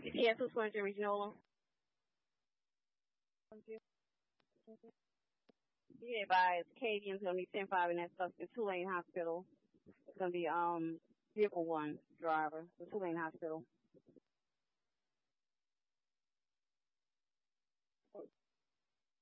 Yes, who's going to Reginola? Yeah, by Acadian's gonna be 10-5 in that stuff. The Tulane Hospital. It's gonna be vehicle one driver. The Tulane Hospital.